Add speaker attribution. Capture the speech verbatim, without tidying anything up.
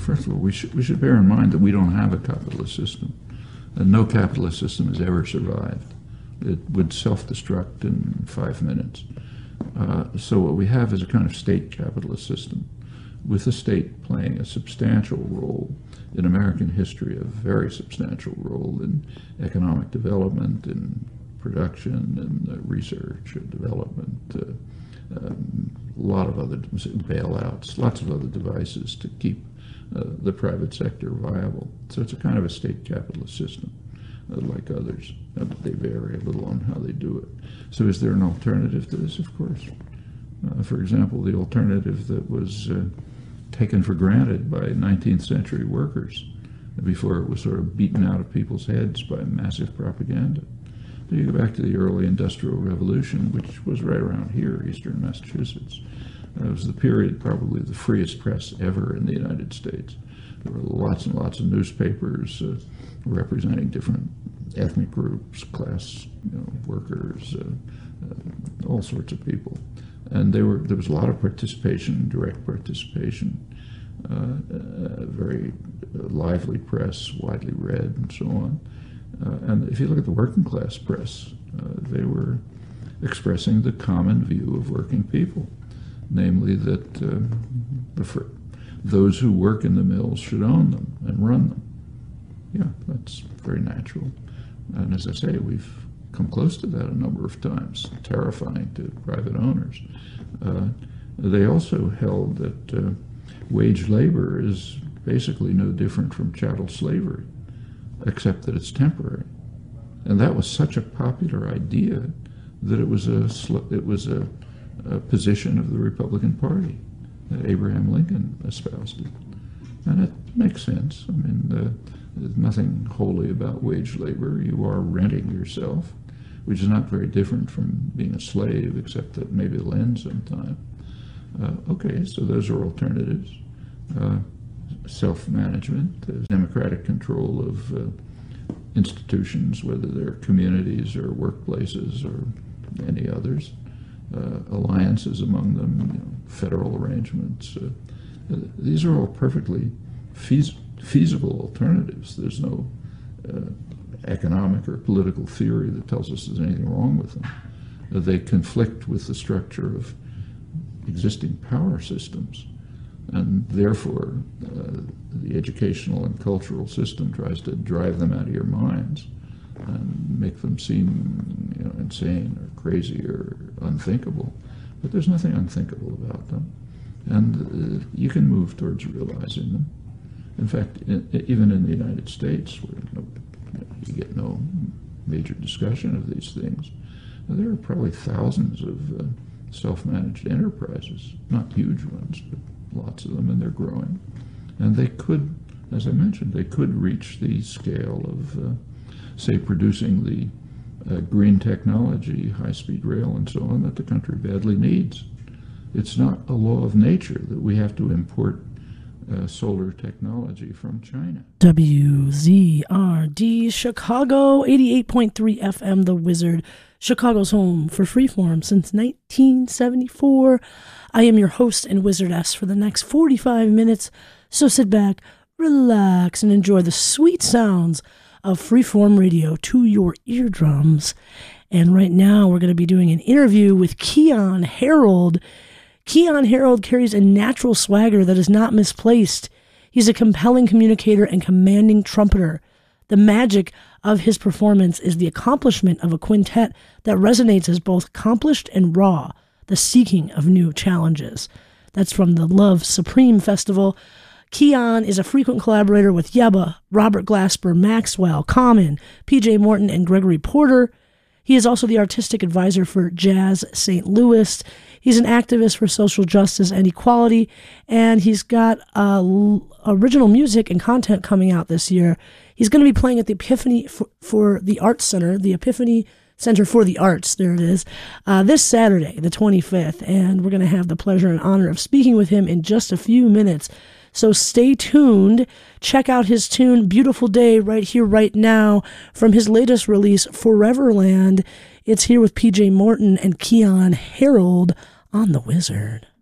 Speaker 1: first of all, we should, we should bear in mind that we don't have a capitalist system. And no capitalist system has ever survived. It would self-destruct in five minutes. Uh, so what we have is a kind of state capitalist system, with the state playing a substantial role in American history, a very substantial role in economic development, in production, in uh, research and development, uh, um, a lot of other bailouts, lots of other devices to keep uh, the private sector viable. So it's a kind of a state capitalist system, uh, like others. Uh, but they vary a little on how they do it. So is there an alternative to this? Of course. Uh, for example, the alternative that was uh, taken for granted by nineteenth century workers before it was sort of beaten out of people's heads by massive propaganda. So you go back to the early Industrial Revolution, which was right around here, eastern Massachusetts. Uh, it was the period probably the freest press ever in the United States. There were lots and lots of newspapers uh, representing different ethnic groups, class you know, workers, uh, uh, all sorts of people. And they were, there was a lot of participation, direct participation, uh, uh, very lively press, widely read, and so on. Uh, and if you look at the working class press, uh, they were expressing the common view of working people, namely that uh, the, those who work in the mills should own them and run them. Yeah, that's very natural. And as I say, we've come close to that a number of times, terrifying to private owners. Uh, they also held that uh, wage labor is basically no different from chattel slavery, except that it's temporary. And that was such a popular idea that it was a, it was a, a position of the Republican Party that Abraham Lincoln espoused it. And it makes sense. I mean, uh, there's nothing holy about wage labor. You are renting yourself, which is not very different from being a slave, except that maybe it'll end sometime. Uh, okay, so those are alternatives. Uh, self-management, uh, democratic control of uh, institutions, whether they're communities or workplaces or any others, uh, alliances among them, you know, federal arrangements. Uh, uh, these are all perfectly feas feasible alternatives. There's no uh, economic or political theory that tells us there's anything wrong with them. Uh, they conflict with the structure of existing power systems. And therefore, uh, the educational and cultural system tries to drive them out of your minds and make them seem you know, insane or crazy or unthinkable. But there's nothing unthinkable about them. And uh, you can move towards realizing them. In fact, in, even in the United States, where no, you get no major discussion of these things, there are probably thousands of uh, self-managed enterprises, not huge ones, but lots of them, and they're growing. And they could, as I mentioned, they could reach the scale of, uh, say, producing the uh, green technology, high-speed rail and so on, that the country badly needs. It's not a law of nature that we have to import uh, solar technology from China.
Speaker 2: W Z R D Chicago, eighty-eight point three F M, The Wizard, Chicago's home for Freeform since nineteen seventy-four. I am your host and wizardess for the next forty-five minutes, so sit back, relax, and enjoy the sweet sounds of Freeform Radio to your eardrums. And right now, we're going to be doing an interview with Keyon Harrold. Keyon Harrold carries a natural swagger that is not misplaced. He's a compelling communicator and commanding trumpeter. The magic of his performance is the accomplishment of a quintet that resonates as both accomplished and raw, the seeking of new challenges. That's from the Love Supreme Festival. Keyon is a frequent collaborator with Yebba, Robert Glasper, Maxwell, Common, P J Morton, and Gregory Porter. He is also the artistic advisor for Jazz Saint Louis. He's an activist for social justice and equality, and he's got uh, original music and content coming out this year. He's going to be playing at the Epiphany for, for the Arts Center, the Epiphany Center for the Arts, there it is, uh, this Saturday, the twenty-fifth, and we're going to have the pleasure and honor of speaking with him in just a few minutes. So stay tuned. Check out his tune, Beautiful Day, right here, right now, from his latest release, Foreverland. It's here with P J Morton and Keyon Harrold on The Wizard.